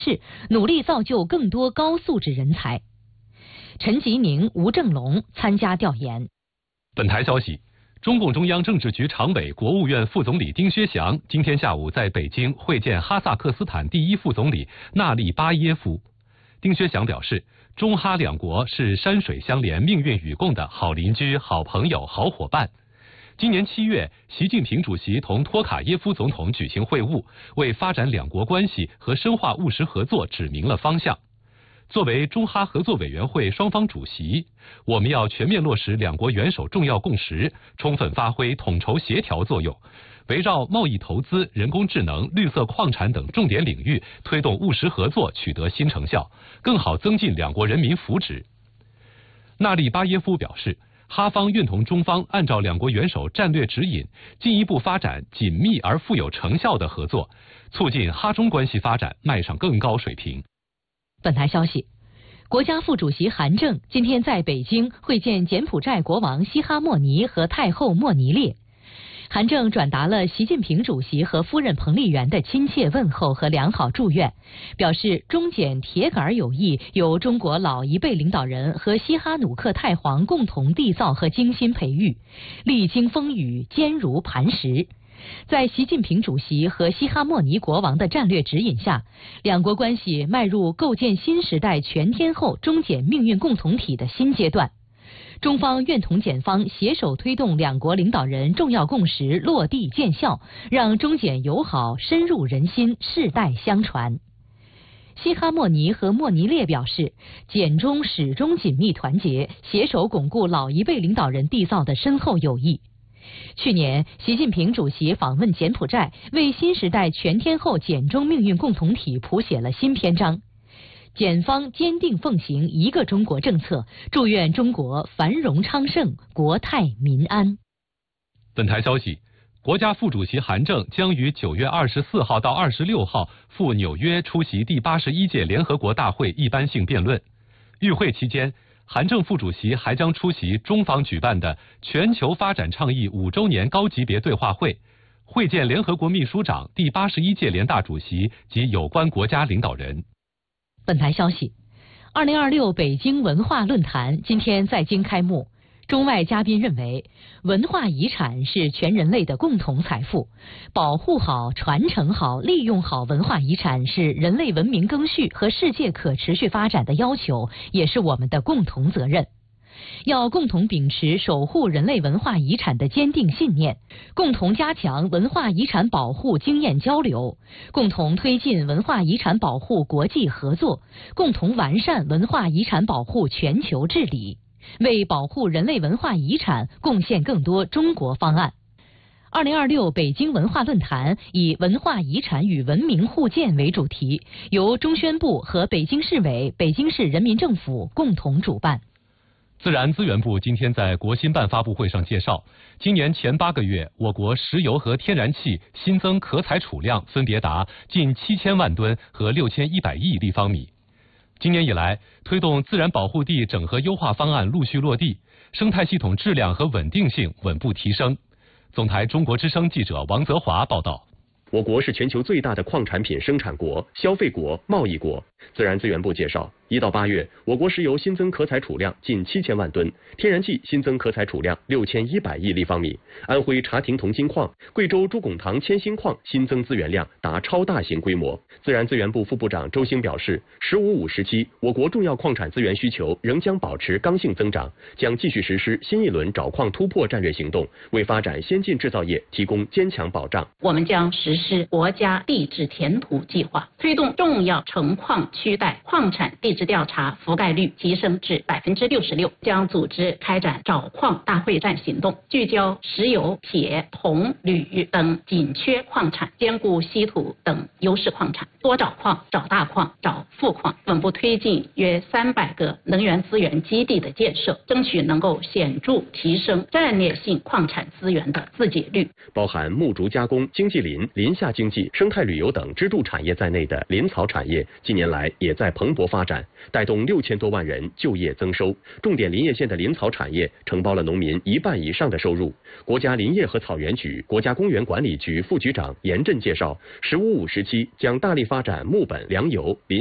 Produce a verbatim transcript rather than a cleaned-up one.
是努力造就更多高素质人才。陈吉宁、吴正龙参加调研。 本台消息，中共中央政治局常委、国务院副总理丁薛祥今天下午在北京会见哈萨克斯坦第一副总理纳利巴耶夫。丁薛祥表示，中哈两国是山水相连、命运与共的好邻居、好朋友、好伙伴。今年七月，习近平主席同托卡耶夫总统举行会晤，为发展两国关系和深化务实合作指明了方向。作为中哈合作委员会双方主席，我们要全面落实两国元首重要共识，充分发挥统筹协调作用，围绕贸易投资、人工智能、绿色矿产等重点领域，推动务实合作取得新成效，更好增进两国人民福祉。纳利巴耶夫表示，哈方愿同中方按照两国元首战略指引，进一步发展紧密而富有成效的合作，促进哈中关系发展迈上更高水平。 本台消息，国家副主席韩正今天在北京会见柬埔寨国王西哈莫尼和太后莫尼列。韩正转达了习近平主席和夫人彭丽媛的亲切问候和良好祝愿，表示中柬铁杆友谊由中国老一辈领导人和西哈努克太皇共同缔造和精心培育，历经风雨，坚如磐石。在习近平主席和西哈莫尼国王的战略指引下，两国关系迈入构建新时代全天候中柬命运共同体的新阶段。中方愿同柬方携手推动两国领导人重要共识落地见效，让中柬友好深入人心，世代相传。西哈莫尼和莫尼列表示，柬中始终紧密团结，携手巩固老一辈领导人缔造的深厚友谊。去年，习近平主席访问柬埔寨，为新时代全天候柬中命运共同体谱写了新篇章。柬方坚定奉行一个中国政策，祝愿中国繁荣昌盛，国泰民安。 本台消息，国家副主席韩正将于九月二十四号到二十六号赴纽约出席第八十一届联合国大会一般性辩论。与会期间，韩正副主席还将出席中方举办的全球发展倡议五周年高级别对话会，会见联合国秘书长、第八十一届联大主席及有关国家领导人。 本台消息，二零二六北京文化论坛今天在京开幕。中外嘉宾认为，文化遗产是全人类的共同财富，保护好、传承好、利用好文化遗产是人类文明更续和世界可持续发展的要求，也是我们的共同责任。要共同秉持守护人类文化遗产的坚定信念，共同加强文化遗产保护经验交流，共同推进文化遗产保护国际合作，共同完善文化遗产保护全球治理，为保护人类文化遗产贡献更多中国方案。二零二六北京文化论坛以文化遗产与文明互鉴为主题，由中宣部和北京市委、北京市人民政府共同主办。 自然资源部今天在国新办发布会上介绍，今年前八个月，我国石油和天然气新增可采储量分别达近七千万吨和六千一百亿立方米。今年以来，推动自然保护地整合优化方案陆续落地，生态系统质量和稳定性稳步提升。总台中国之声记者王泽华报道。 我国是全球最大的矿产品生产国、消费国、贸易国。自然资源部介绍，一到八月，我国石油新增可采储量近七千万吨，天然气新增可采储量六千一百亿立方米。安徽茶亭铜锌矿、贵州朱拱塘铅锌矿新增资源量达超大型规模。自然资源部副部长周兴表示，“十五五”时期，我国重要矿产资源需求仍将保持刚性增长，将继续实施新一轮找矿突破战略行动，为发展先进制造业提供坚强保障。 我们将实施是国家地质填土计划，推动重要成矿区带矿产地质调查覆盖率提升至百分之六十六，将组织开展找矿大会战行动，聚焦石油、铁、铜、铝等紧缺矿产，兼顾稀土等优势矿产，多找矿、找大矿、找富矿，稳步推进约三百个能源资源基地的建设，争取能够显著提升战略性矿产资源的自给率。 包含木竹加工、经济林、林下经济、生态旅游等支柱产业在内的林草产业，近年来也在蓬勃发展。 带动六千多万人就业增收。重点林业县的林草产业承包了农民一半以上的收入。国家林业和草原局、国家公园管理局副局长严震介绍，“十五五”时期将大力发展木本、粮油、林